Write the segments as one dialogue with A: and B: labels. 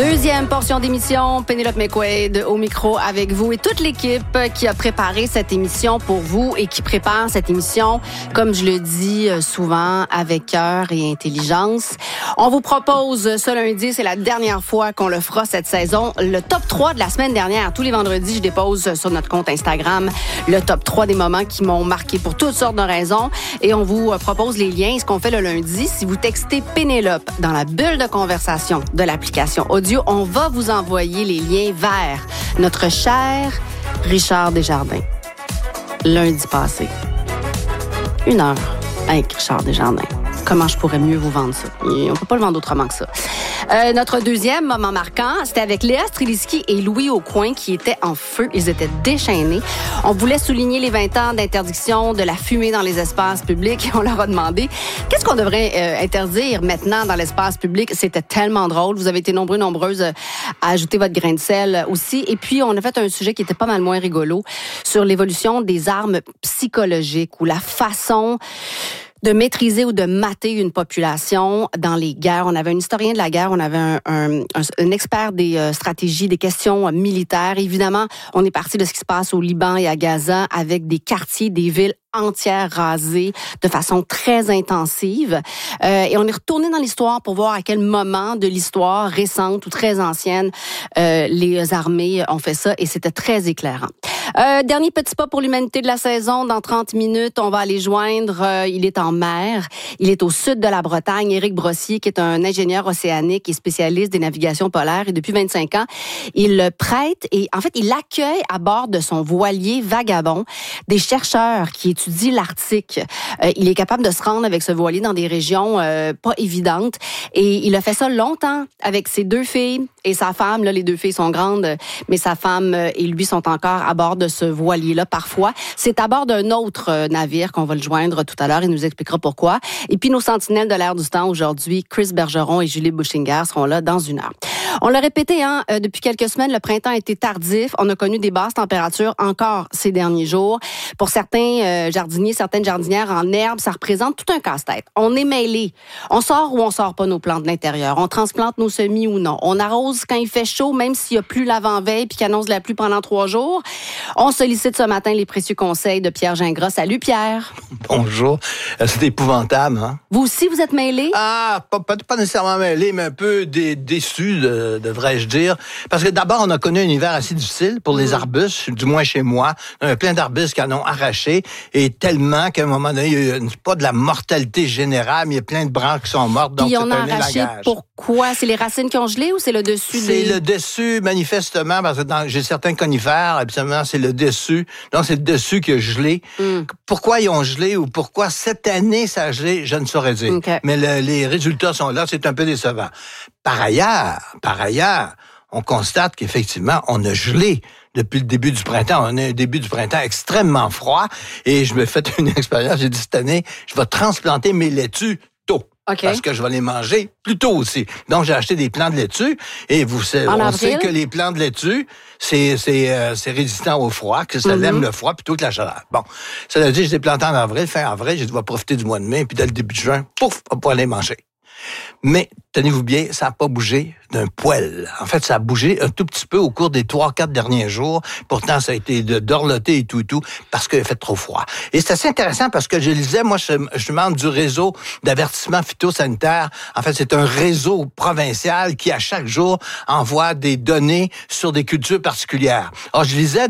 A: Deuxième portion d'émission, Pénélope McQuaid au micro avec vous et toute l'équipe qui a préparé cette émission pour vous et qui prépare cette émission, comme je le dis souvent, avec cœur et intelligence. On vous propose ce lundi, c'est la dernière fois qu'on le fera cette saison, le top 3 de la semaine dernière. Tous les vendredis, je dépose sur notre compte Instagram le top 3 des moments qui m'ont marqué pour toutes sortes de raisons et on vous propose les liens. Ce qu'on fait le lundi, si vous textez Pénélope dans la bulle de conversation de l'application audio, on va vous envoyer les liens vers notre cher Richard Desjardins. Lundi passé, 1 heure avec Richard Desjardins. Comment je pourrais mieux vous vendre ça? On peut pas le vendre autrement que ça. Notre deuxième moment marquant, c'était avec Léa Streliski et Louis Aucoin qui étaient en feu. Ils étaient déchaînés. On voulait souligner les 20 ans d'interdiction de la fumée dans les espaces publics. On leur a demandé qu'est-ce qu'on devrait interdire maintenant dans l'espace public. C'était tellement drôle. Vous avez été nombreuses à ajouter votre grain de sel aussi. Et puis, on a fait un sujet qui était pas mal moins rigolo sur l'évolution des armes psychologiques ou la façon de maîtriser ou de mater une population dans les guerres. On avait un historien de la guerre, on avait un expert des stratégies, des questions militaires. Évidemment, on est parti de ce qui se passe au Liban et à Gaza avec des quartiers, des villes entières rasées de façon très intensive. Et on est retourné dans l'histoire pour voir à quel moment de l'histoire récente ou très ancienne les armées ont fait ça et c'était très éclairant. Dernier petit pas pour l'humanité de la saison. Dans 30 minutes, on va aller joindre, il est en mer, il est au sud de la Bretagne, Éric Brossier, qui est un ingénieur océanique et spécialiste des navigations polaires. Et depuis 25 ans, il prête et en fait, il accueille à bord de son voilier Vagabond des chercheurs qui étudient l'Arctique. Il est capable de se rendre avec ce voilier dans des régions pas évidentes. Et il a fait ça longtemps avec ses 2 filles et sa femme. Là, les 2 filles sont grandes, mais sa femme et lui sont encore à bord de ce voilier-là parfois. C'est à bord d'un autre navire qu'on va le joindre tout à l'heure. Il nous expliquera pourquoi. Et puis, nos sentinelles de l'air du temps aujourd'hui, Chris Bergeron et Julie Bouchinger seront là dans 1 heure. On l'a répété, depuis quelques semaines, le printemps a été tardif. On a connu des basses températures encore ces derniers jours. Pour certains jardiniers, certaines jardinières en herbe, ça représente tout un casse-tête. On est mêlés. On sort ou on sort pas nos plantes de l'intérieur. On transplante nos semis ou non. On arrose quand il fait chaud, même s'il y a plus l'avant-veille puis qu'il annonce la pluie pendant 3 jours. On sollicite ce matin les précieux conseils de Pierre Gingras. Salut Pierre.
B: Bonjour. C'est épouvantable, hein?
A: Vous aussi, vous êtes mêlés?
B: Ah, pas nécessairement mêlés, mais un peu déçus, devrais-je dire. Parce que d'abord, on a connu un hiver assez difficile pour les arbustes, du moins chez moi. Il y a plein d'arbustes qui en ont arraché, et tellement qu'à un moment donné, il n'y a pas de la mortalité générale, mais il y a plein de branches qui sont mortes. Donc,
A: puis on
B: c'est
A: a
B: un
A: arraché
B: élagage.
A: Pourquoi? C'est les racines qui ont gelé ou c'est le dessus?
B: C'est le dessus, manifestement, parce que j'ai certains conifères, absolument, c'est le dessus. Donc, c'est le dessus qui a gelé. Pourquoi ils ont gelé ou pourquoi cette année ça a gelé, je ne saurais dire.
A: Okay.
B: Mais les résultats sont là, c'est un peu décevant. Par ailleurs, on constate qu'effectivement, on a gelé depuis le début du printemps. On a un début du printemps extrêmement froid et je me fais une expérience. J'ai dit cette année, je vais transplanter mes laitues tôt. Okay. Parce que je vais les manger plus tôt aussi. Donc, j'ai acheté des plants de laitue et on sait que les plants de laitue, c'est résistant au froid, que ça aime le froid plutôt que la chaleur. Bon, ça veut dire que je les planté en avril, fin avril, je vais profiter du mois de mai, puis dès le début de juin, pouf, on va pouvoir les manger. Mais, tenez-vous bien, ça n'a pas bougé d'un poil. En fait, ça a bougé un tout petit peu au cours des 3-4 derniers jours. Pourtant, ça a été dorloté et tout, parce qu'il a fait trop froid. Et c'est assez intéressant parce que je lisais, moi, je suis membre du réseau d'avertissement phytosanitaire. En fait, c'est un réseau provincial qui, à chaque jour, envoie des données sur des cultures particulières. Alors, je lisais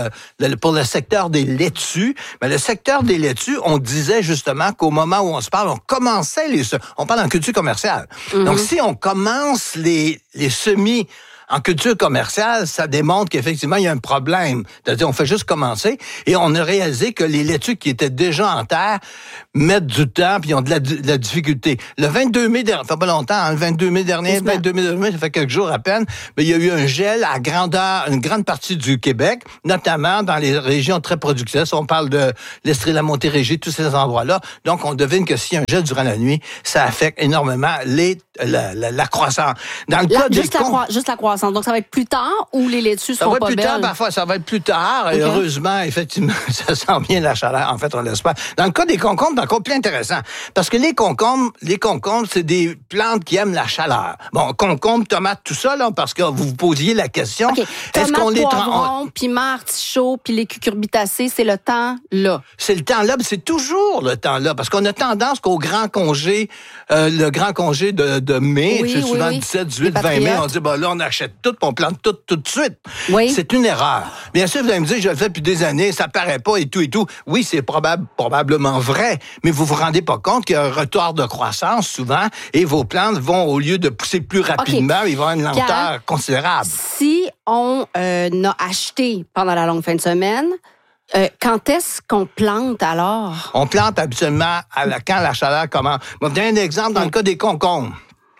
B: pour le secteur des laitues, mais le secteur des laitues, on disait justement qu'au moment où on se parle, on commençait on parle en culture commerciale. Donc, si on commence les semis en culture commerciale, ça démontre qu'effectivement, il y a un problème. C'est-à-dire, on fait juste commencer et on a réalisé que les laitues qui étaient déjà en terre mettent du temps puis ont de la difficulté. Le 22 mai dernier, ça fait pas longtemps, le 22 mai dernier, ça fait quelques jours à peine, mais il y a eu un gel à une grande partie du Québec, notamment dans les régions très productrices. On parle de l'Estrie-la-Montérégie, tous ces endroits-là. Donc, on devine que s'il y a un gel durant la nuit, ça affecte énormément la croissance. Dans le cas
A: juste la croissance. croissance. Donc, ça va être plus tard ou les laitues seront pas belles?
B: Ça va être plus tard, parfois, ça va être plus tard. Okay. Et heureusement, effectivement, ça sent bien la chaleur. En fait, on l'espère. Dans le cas des concombres, c'est encore plus intéressant. Parce que les concombres, c'est des plantes qui aiment la chaleur. Bon, concombres, tomates, tout ça, là, parce que vous vous posiez la question.
A: Okay. Est-ce qu'on les poivrons, piment, artichaut, puis les cucurbitacées, c'est le temps là?
B: C'est le temps là, mais c'est toujours le temps là. Parce qu'on a tendance qu'au grand congé, le grand congé de mai, c'est souvent 17, 18, 20 mai, on dit, là, on achète tout, on plante tout de suite. Oui. C'est une erreur. Bien sûr, vous allez me dire, je le fais depuis des années, ça paraît pas et tout. Oui, c'est probablement vrai, mais vous vous rendez pas compte qu'il y a un retard de croissance souvent et vos plantes vont, au lieu de pousser plus rapidement, ils vont avoir une lenteur considérable.
A: Si on a acheté pendant la longue fin de semaine, quand est-ce qu'on plante alors?
B: On plante habituellement quand la chaleur commence. Je vais vous donner un exemple dans le cas des concombres.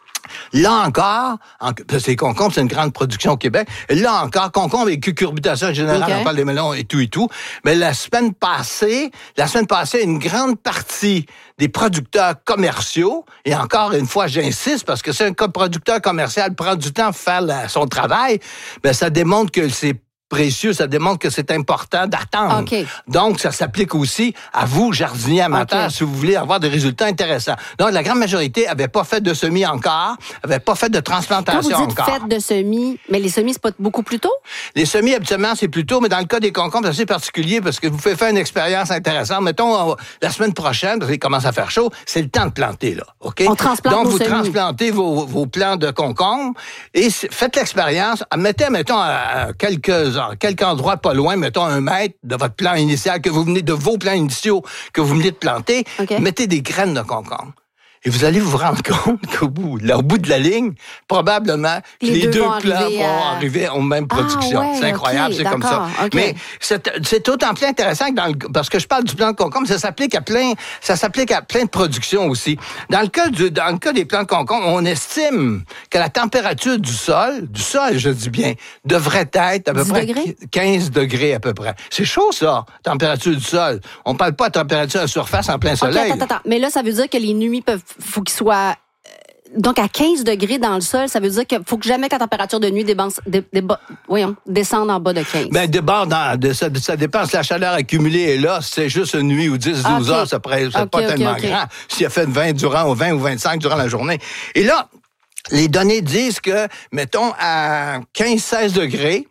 B: Là encore, parce que les concombres, c'est une grande production au Québec. Là encore, concombres et cucurbitacées en général, on parle des melons et tout. Mais la semaine passée, une grande partie des producteurs commerciaux, et encore une fois, j'insiste, parce que si un producteur commercial prend du temps à faire son travail, ben ça démontre que c'est précieux, ça démontre que c'est important d'attendre. Okay. Donc, ça s'applique aussi à vous, jardiniers amateurs, si vous voulez avoir des résultats intéressants. Donc, la grande majorité n'avait pas fait de semis encore, n'avait pas fait de transplantation encore.
A: Quand vous dites faites de semis, mais les semis, c'est pas beaucoup plus tôt?
B: Les semis, habituellement, c'est plus tôt, mais dans le cas des concombres, c'est assez particulier parce que vous pouvez faire une expérience intéressante. Mettons, la semaine prochaine, parce qu'il commence à faire chaud, c'est le temps de planter, là. OK?
A: On transplante
B: Donc,
A: nos
B: vous
A: semis.
B: transplantez vos plants de concombres et faites l'expérience. Mettons, à quelques endroits pas loin, mettons 1 mètre de votre plan initial de vos plants initiaux que vous venez de planter, mettez des graines de concombre. Et vous allez vous rendre compte qu'au bout de la ligne, probablement que les deux plants vont arriver aux mêmes productions. C'est incroyable, c'est comme ça. Mais c'est d'autant plus intéressant que parce que je parle du plant de concombre, ça s'applique à plein de productions aussi. Dans le cas des plants de concombre, on estime que la température du sol, je dis bien, devrait être à peu près 15 degrés à peu près. C'est chaud, ça, température du sol. On parle pas de température à surface en plein soleil.
A: Attends. Mais là, ça veut dire que les nuits faut qu'il soit donc à 15 degrés dans le sol, ça veut dire qu'il faut que jamais que la température de nuit descende en bas de 15.
B: Ben ça dépend si la chaleur accumulée est là, si c'est juste une nuit ou 10-12 heures, ça n'est pas tellement grand. S'il a fait 20 ou 25 durant la journée. Et là, les données disent que, mettons, à 15-16 degrés,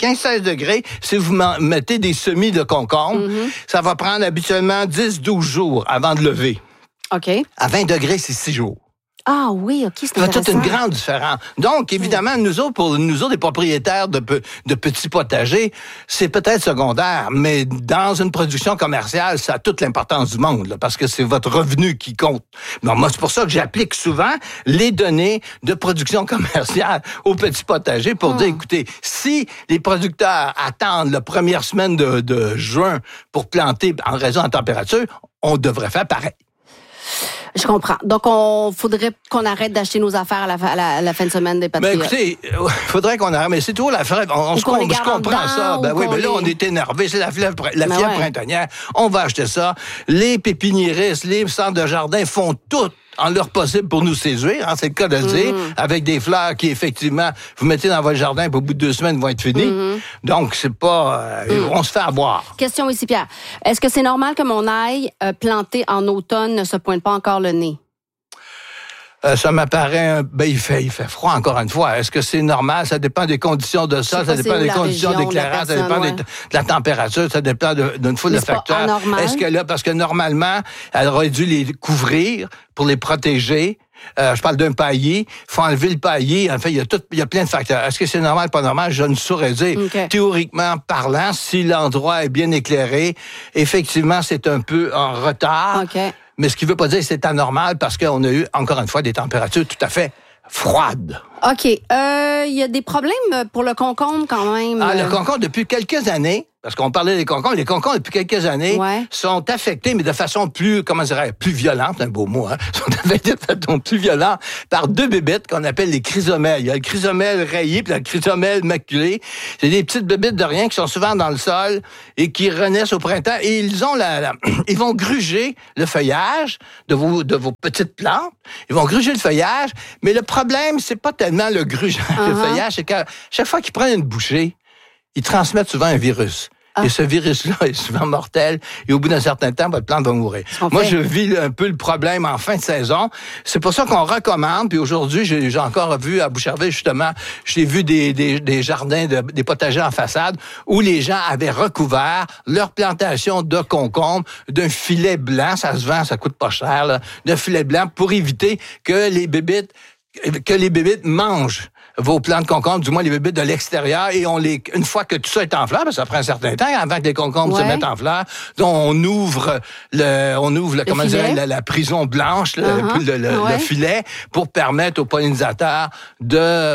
B: si vous mettez des semis de concombre, ça va prendre habituellement 10-12 jours avant de lever.
A: OK.
B: À 20 degrés, c'est 6 jours.
A: Ah oui, OK, c'est intéressant.
B: Ça fait toute une grande différence. Donc, évidemment, pour nous autres, les propriétaires de petits potagers, c'est peut-être secondaire, mais dans une production commerciale, ça a toute l'importance du monde, là, parce que c'est votre revenu qui compte. Donc, moi, c'est pour ça que j'applique souvent les données de production commerciale aux petits potagers pour dire, écoutez, si les producteurs attendent la première semaine de juin pour planter en raison de la température, on devrait faire pareil.
A: Je comprends. Donc, faudrait qu'on arrête d'acheter nos affaires à la fin de semaine des patriotes.
B: Mais écoutez, faudrait qu'on arrête. Mais c'est toujours la fièvre. Je comprends ça. Ben oui, mais là, on est énervé. C'est la fièvre printanière. On va acheter ça. Les pépiniéristes, les centres de jardin font tout en leur possible pour nous séduire, c'est le cas de le dire, avec des fleurs qui, effectivement, vous mettez dans votre jardin, puis au bout de 2 semaines, vont être finies. Donc, c'est pas... on se fait avoir.
A: Question ici, Pierre. Est-ce que c'est normal que mon ail planté en automne ne se pointe pas encore le nez?
B: Ça m'apparaît... il fait froid, encore une fois. Est-ce que c'est normal? Ça dépend des conditions de sol, ça dépend des conditions d'éclairage, ça dépend de la température, ça dépend d'une foule de facteurs. Est-ce que là, parce que normalement, elle aurait dû les couvrir pour les protéger. Je parle d'un paillis. Il faut enlever le paillis. En fait, il y a plein de facteurs. Est-ce que c'est normal, pas normal? Je ne saurais dire. Théoriquement parlant, si l'endroit est bien éclairé, effectivement, c'est un peu en retard. Mais ce qui ne veut pas dire que c'est anormal parce qu'on a eu, encore une fois, des températures tout à fait froides.
A: OK. Il y a des problèmes pour le concombre quand même.
B: Le concombre, depuis quelques années, parce qu'on parlait des concombres. Les concombres, depuis quelques années, sont affectés, mais de façon plus, plus violente, un beau mot, sont affectés de façon plus violente par deux bébites qu'on appelle les chrysomèles. Il y a le chrysomèle rayé puis le chrysomèle maculé. C'est des petites bébites de rien qui sont souvent dans le sol et qui renaissent au printemps. Et ils ont ils vont gruger le feuillage de vos petites plantes. Ils vont gruger le feuillage, mais le problème, c'est pas tellement le grugeage, le feuillage, c'est qu'à chaque fois qu'ils prennent une bouchée, ils transmettent souvent un virus. Et ce virus-là est souvent mortel. Et au bout d'un certain temps, votre plante va mourir. Moi, je vis un peu le problème en fin de saison. C'est pour ça qu'on recommande. Puis aujourd'hui, j'ai encore vu à Boucherville, justement, j'ai vu des jardins, des potagers en façade où les gens avaient recouvert leur plantation de concombres d'un filet blanc. Ça se vend, ça coûte pas cher, là, d'un filet blanc pour éviter que les bébites mangent vos plants de concombres, du moins les bébites de l'extérieur, et une fois que tout ça est en fleur, parce que ça prend un certain temps avant que les concombres se mettent en fleur, donc on ouvre comment dire, la prison blanche, le filet, pour permettre aux pollinisateurs de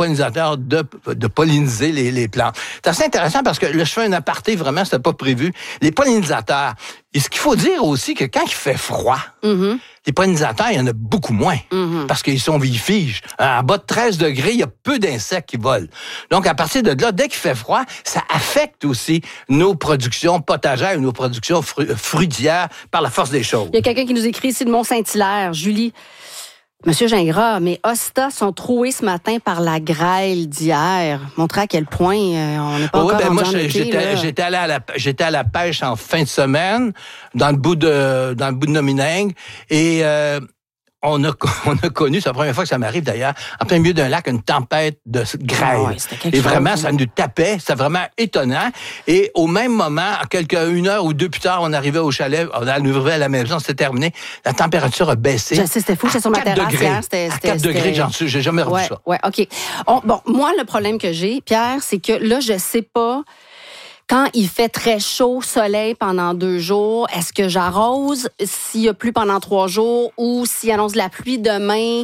B: polliniser les plantes. C'est assez intéressant parce que je fais un aparté, vraiment, c'était pas prévu. Les pollinisateurs, et ce qu'il faut dire aussi, que quand il fait froid, les pollinisateurs, il y en a beaucoup moins, parce qu'ils sont vivifiges. En bas de 13 degrés, il y a peu d'insectes qui volent. Donc, à partir de là, dès qu'il fait froid, ça affecte aussi nos productions potagères, nos productions fruitières par la force des choses.
A: Il y a quelqu'un qui nous écrit ici de Mont-Saint-Hilaire, Julie. Monsieur Gingras, mes hostas sont troués ce matin par la grêle d'hier. Montrer à quel point on n'est pas encore rendu en été.
B: J'étais à la pêche en fin de semaine dans le bout de Nomineng et on a connu, c'est la première fois que ça m'arrive d'ailleurs, en plein milieu d'un lac, une tempête de grêle. Et vraiment, ça nous tapait, c'était vraiment étonnant. Et au même moment, une heure ou deux plus tard, on arrivait au chalet, on arrivait à la maison, c'était terminé. La température a baissé.
A: Je sais, c'était fou, j'étais sur ma terrasse hier.
B: À 4 degrés, j'ai jamais revu ça.
A: Ouais, OK. Moi, le problème que j'ai, Pierre, c'est que là, je sais pas. Quand il fait très chaud, soleil pendant 2 jours, est-ce que j'arrose s'il y a plu pendant 3 jours ou s'il annonce de la pluie demain?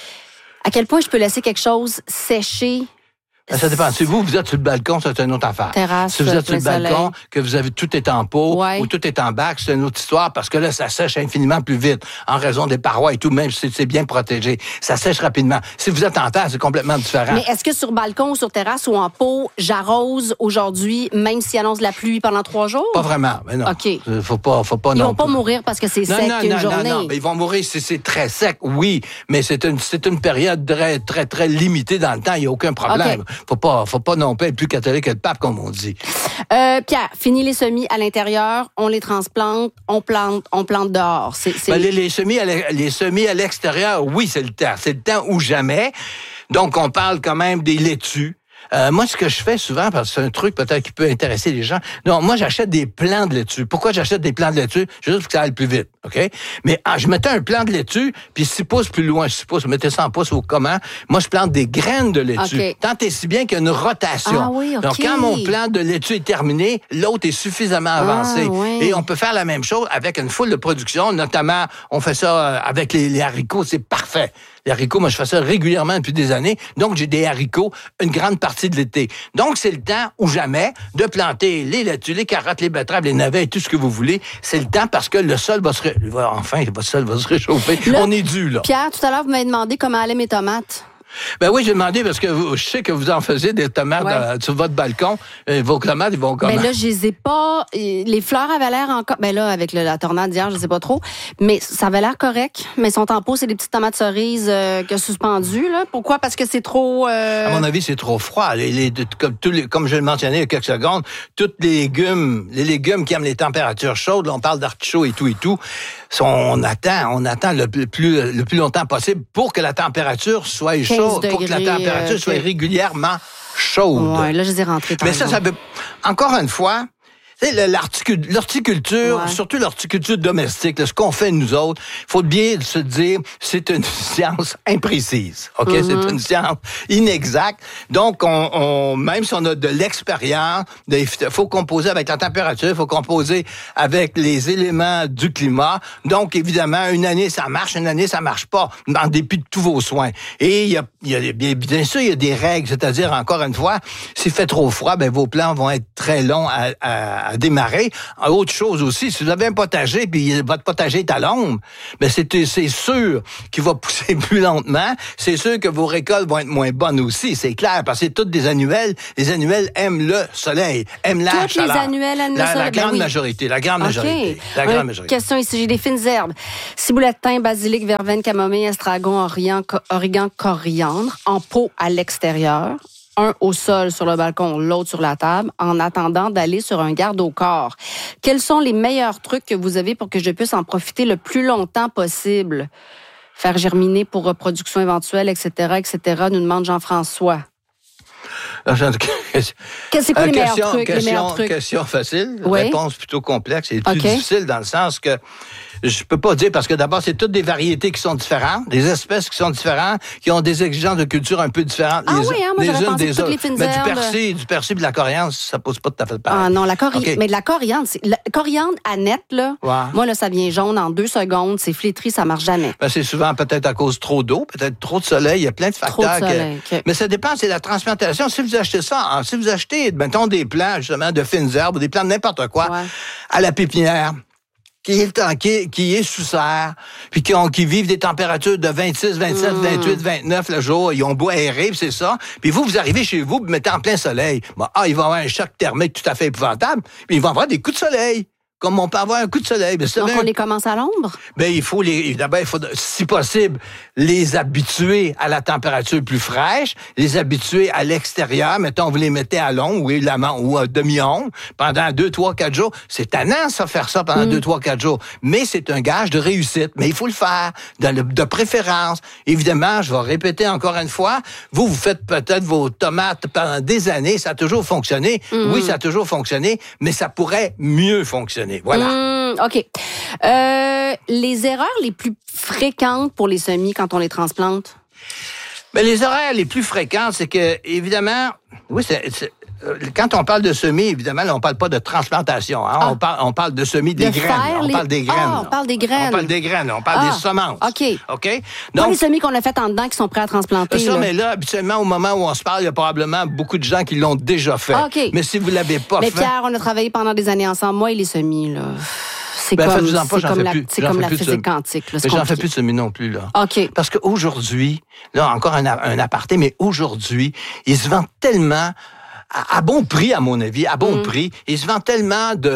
A: À quel point je peux laisser quelque chose sécher?
B: Ça dépend. Si vous êtes sur le balcon, c'est une autre affaire.
A: Terrasse,
B: si vous êtes sur le balcon,
A: soleil.
B: que vous avez tout est en pot ou tout est en bac, c'est une autre histoire parce que là, ça sèche infiniment plus vite en raison des parois et tout, même si c'est bien protégé. Ça sèche rapidement. Si vous êtes en terre, c'est complètement différent.
A: Mais est-ce que sur balcon ou sur terrasse ou en pot, j'arrose aujourd'hui, même s'il annonce la pluie pendant 3 jours?
B: Pas vraiment, mais non.
A: OK.
B: Faut pas
A: Ils vont pas mourir parce que c'est sec une journée.
B: Non, mais ils vont mourir si c'est très sec, oui, mais c'est une période très, très, très limitée dans le temps. Il n'y a aucun problème. Okay. Faut pas non plus être plus catholique que le pape, comme on dit.
A: Pierre, fini les semis à l'intérieur, on les transplante, on plante dehors.
B: Les semis à l'extérieur, oui, c'est le temps. C'est le temps ou jamais. Donc, on parle quand même des laitues. Moi, ce que je fais souvent, parce que c'est un truc peut-être qui peut intéresser les gens, non, moi, j'achète des plants de laitue. Pourquoi j'achète des plants de laitue? Juste pour que ça aille plus vite, OK? Mais je mettais un plant de laitue, puis 6 pouces plus loin, 6 pouces, je mettais 100 pouces au comment. Moi, je plante des graines de laitue.
A: Okay.
B: Tant et si bien qu'il y a une rotation.
A: Ah oui, OK.
B: Donc, quand mon plant de laitue est terminé, l'autre est suffisamment avancé.
A: Oui.
B: Et on peut faire la même chose avec une foule de production, notamment, on fait ça avec les haricots, c'est parfait. Les haricots, moi, je fais ça régulièrement depuis des années. Donc, j'ai des haricots une grande partie de l'été. Donc, c'est le temps ou jamais de planter les laitues, les carottes, les betteraves, les navets et tout ce que vous voulez. C'est le temps parce que le sol va se réchauffer.
A: Là,
B: on est dû, là.
A: Pierre, tout à l'heure, vous m'avez demandé comment allaient mes tomates.
B: Ben oui, j'ai demandé parce que je sais que vous en faisiez des tomates sur votre balcon. Vos tomates, ils vont comment?
A: Ben là, je les ai pas. Les fleurs avaient l'air encore. Ben là, avec la tornade d'hier, je sais pas trop. Mais ça avait l'air correct. Mais sont en pot, c'est des petites tomates cerises que suspendues, là. Pourquoi? Parce que c'est trop.
B: À mon avis, c'est trop froid. Comme je le mentionnais il y a quelques secondes, les légumes qui aiment les températures chaudes, là, on parle d'artichaut et tout, on attend le plus longtemps possible pour que la température soit chaude. Pour que la température soit régulièrement chaude.
A: Ouais, là, je les ai rentrés.
B: Mais ça veut... Encore une fois, L'horticulture, surtout l'horticulture domestique, là, ce qu'on fait nous autres, il faut bien se dire, c'est une science imprécise. OK? C'est une science inexacte. Donc, même si on a de l'expérience, il faut composer avec la température, il faut composer avec les éléments du climat. Donc, évidemment, une année, ça marche, une année, ça marche pas, en dépit de tous vos soins. Et bien sûr, il y a des règles, c'est-à-dire, encore une fois, s'il fait trop froid, ben vos plants vont être très longs à démarrer. Autre chose aussi, si vous avez un potager, puis votre potager est à l'ombre, ben c'est sûr qu'il va pousser plus lentement. C'est sûr que vos récoltes vont être moins bonnes aussi, c'est clair, parce que c'est toutes des annuelles. Les annuelles aiment le soleil, aiment la chaleur.
A: Toutes les annuelles aiment le soleil?
B: La grande majorité, la grande majorité. La grande majorité.
A: Question ici, j'ai des fines herbes. Ciboulette, thym, basilic, verveine, camomille, estragon, origan, coriandre, en pot à l'extérieur. Un au sol sur le balcon, l'autre sur la table, en attendant d'aller sur un garde-au-corps. Quels sont les meilleurs trucs que vous avez pour que je puisse en profiter le plus longtemps possible? Faire germiner pour reproduction éventuelle, etc., nous demande Jean-François. C'est quoi les meilleurs trucs?
B: Question facile, réponse plutôt complexe et plus difficile dans le sens que je peux pas dire parce que d'abord, c'est toutes des variétés qui sont différentes, des espèces qui sont différentes, qui ont des exigences de culture un peu différentes
A: moi j'aurais pensé
B: des
A: toutes
B: autres.
A: les fines
B: Mais
A: herbes.
B: du persil et de la coriandre, ça pose pas tout à fait pareil.
A: Ah non, mais de la coriandre, coriandre à net, là, moi, là, ça vient jaune en 2 secondes, c'est flétri, ça marche jamais.
B: Ben, c'est souvent peut-être à cause trop d'eau, peut-être trop de soleil, il y a plein de facteurs. Mais ça dépend, c'est la transplantation. Si vous achetez mettons, des plants, justement, de fines herbes, ou des plants de n'importe quoi, à la pépinière, qui est sous serre, puis qui vivent des températures de 26, 27, 28, 29 le jour, ils ont beau aérer, c'est ça. Puis vous arrivez chez vous, vous mettez en plein soleil. Bon, il va y avoir un choc thermique tout à fait épouvantable, puis il va y avoir des coups de soleil. Comme on peut avoir un coup de soleil.
A: Donc, on les commence à l'ombre?
B: Ben, il faut, si possible, les habituer à la température plus fraîche, les habituer à l'extérieur. Mettons, vous les mettez à l'ombre ou à demi-ombre pendant 2, 3, 4 jours. C'est tannant, ça, faire ça pendant 2, 3, 4 jours. Mais c'est un gage de réussite. Mais il faut le faire, de préférence. Évidemment, je vais répéter encore une fois, vous faites peut-être vos tomates pendant des années, ça a toujours fonctionné. Oui, ça a toujours fonctionné, mais ça pourrait mieux fonctionner. Voilà.
A: OK. Les erreurs les plus fréquentes pour les semis quand on les transplante?
B: Ben, les erreurs les plus fréquentes, c'est que, évidemment, quand on parle de semis, évidemment, là, on parle pas de transplantation. Hein? On parle de semis des graines. On parle des graines.
A: On parle des graines.
B: On parle des graines. On parle des semences.
A: OK. Donc, pas les semis qu'on a fait en dedans qui sont prêts à transplanter.
B: Mais là, habituellement, au moment où on se parle, il y a probablement beaucoup de gens qui l'ont déjà fait. Mais si vous l'avez pas fait...
A: Mais Pierre, on a travaillé pendant des années ensemble. Moi et les semis, là... C'est comme la physique quantique.
B: Mais j'en fais plus de semis non plus, là.
A: OK.
B: Parce qu'aujourd'hui, là, encore un aparté, mais aujourd'hui, ils se vendent tellement... à bon prix, à mon avis, à bon prix. Ils se vendent tellement de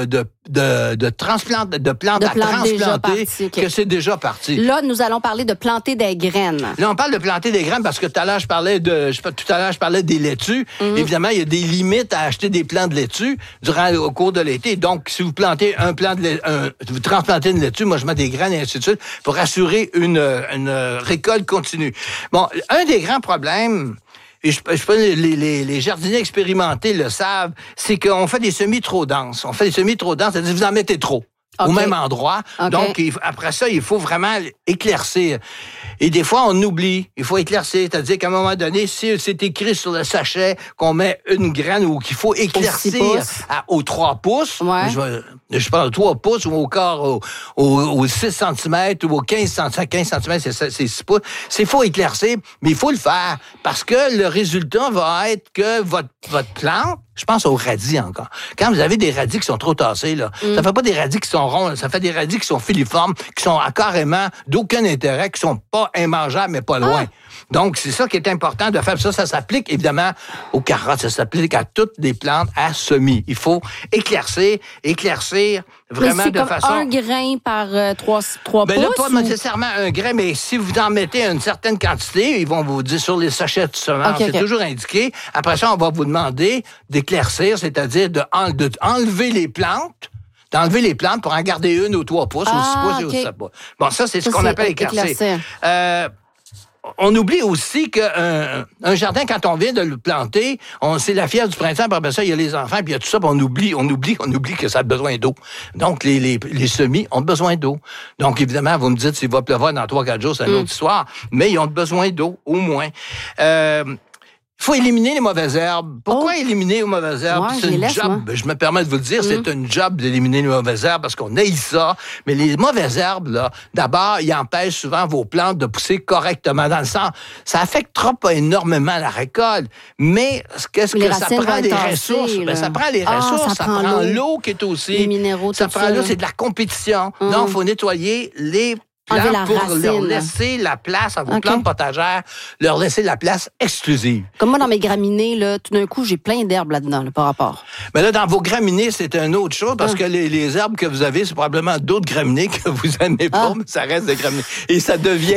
B: plantes à transplanter que c'est déjà parti.
A: Là, nous allons parler de planter des graines.
B: Là, on parle de planter des graines parce que tout à l'heure, je parlais des laitues. Évidemment, il y a des limites à acheter des plants de laitue au cours de l'été. Donc, si vous plantez vous transplantez une laitue, moi, je mets des graines et ainsi de suite pour assurer une récolte continue. Bon, un des grands problèmes, et je pense que les jardiniers expérimentés le savent, c'est qu'on fait des semis trop denses. On fait des semis trop denses, c'est-à-dire que vous en mettez trop. Au même endroit. Donc, après ça, il faut vraiment éclaircir. Et des fois, on oublie. Il faut éclaircir. C'est-à-dire qu'à un moment donné, si c'est écrit sur le sachet qu'on met une graine ou qu'il faut éclaircir aux 3 pouces, je parle de 3 pouces ou au quart, aux 6 cm ou aux 15 cm, c'est 6 pouces. Il faut éclaircir, mais il faut le faire parce que le résultat va être que votre plante, je pense aux radis encore. Quand vous avez des radis qui sont trop tassés, là, ça fait pas des radis qui sont ronds, ça fait des radis qui sont filiformes, qui sont carrément d'aucun intérêt, qui sont pas immangeables, mais pas loin. Donc, c'est ça qui est important de faire. Ça s'applique évidemment aux carottes, ça s'applique à toutes les plantes à semis. Il faut éclaircir vraiment de façon...
A: un grain par 3 pouces?
B: Ben là, pas nécessairement un grain, mais si vous en mettez une certaine quantité, ils vont vous dire sur les sachets de semences, c'est toujours indiqué. Après ça, on va vous demander d'éclaircir, c'est-à-dire d'enlever les plantes, pour en garder une aux 3 pouces, aux 6 pouces et aux 7 pouces. Bon, ça, c'est ce qu'on appelle éclaircir. on oublie aussi qu'un jardin, quand on vient de le planter, c'est la fièvre du printemps, puis après ça, il y a les enfants, puis il y a tout ça, puis on oublie que ça a besoin d'eau. Donc, les semis ont besoin d'eau. Donc, évidemment, vous me dites, s'il va pleuvoir dans 3-4 jours, c'est une autre histoire, mais ils ont besoin d'eau, au moins. Il faut éliminer les mauvaises herbes. Pourquoi éliminer les mauvaises herbes?
A: Ouais,
B: c'est une job. Je me permets de vous le dire, c'est une job d'éliminer les mauvaises herbes parce qu'on haït ça. Mais les mauvaises herbes, là, d'abord, ils empêchent souvent vos plantes de pousser correctement dans le sens. Ça affectera pas énormément la récolte. Mais qu'est-ce que ça prend des ressources? Ben, ça prend les ressources. Ça prend l'eau qui est aussi.
A: Les minéraux,
B: ça prend l'eau, c'est de la compétition. Donc, il faut nettoyer les plantes pour leur laisser la place à vos plantes potagères, leur laisser la place exclusive.
A: Comme moi, dans mes graminées, là, tout d'un coup, j'ai plein d'herbes là-dedans, là, par rapport.
B: Mais là, dans vos graminées, c'est une autre chose, parce que les herbes que vous avez, c'est probablement d'autres graminées que vous aimez pas, mais ça reste des graminées. Et ça devient